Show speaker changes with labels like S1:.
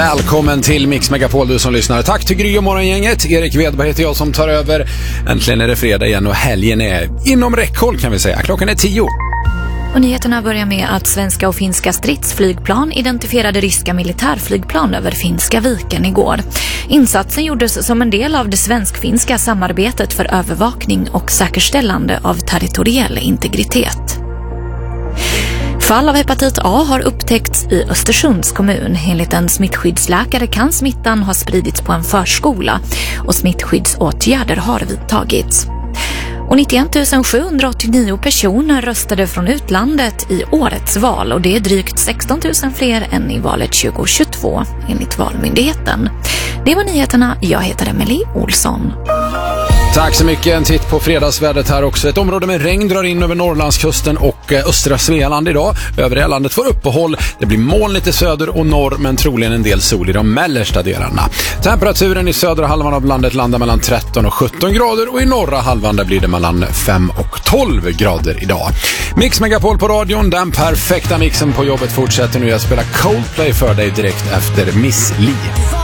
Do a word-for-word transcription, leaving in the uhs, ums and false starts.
S1: Välkommen till Mix Megapol, du som lyssnar. Tack till Gry och morgongänget. Erik Wedberg heter jag som tar över. Äntligen är det fredag igen och helgen är inom räckhåll kan vi säga. Klockan är tio.
S2: Och nyheterna börjar med att svenska och finska stridsflygplan identifierade ryska militärflygplan över Finska viken igår. Insatsen gjordes som en del av det svensk-finska samarbetet för övervakning och säkerställande av territoriell integritet. Fall av hepatit A har upptäckts i Östersunds kommun. Enligt en smittskyddsläkare kan smittan ha spridits på en förskola och smittskyddsåtgärder har vidtagits. Och nittioett tusen sjuhundraåttionio personer röstade från utlandet i årets val och det är drygt sexton tusen fler än i valet tjugohundratjugotvå enligt Valmyndigheten. Det var nyheterna, jag heter Emily Olsson.
S1: Tack så mycket. En titt på fredagsvädret här också. Ett område med regn drar in över Norrlandskusten och östra Svealand idag. Övriga landet får uppehåll. Det blir molnigt i söder och norr men troligen en del sol i de mellersta delarna. Temperaturen i södra halvan av landet landar mellan tretton och sjutton grader och i norra halvan där blir det mellan fem och tolv grader idag. Mix Megapol på radion, den perfekta mixen på jobbet fortsätter nu. Jag spelar Coldplay för dig direkt efter Miss Li.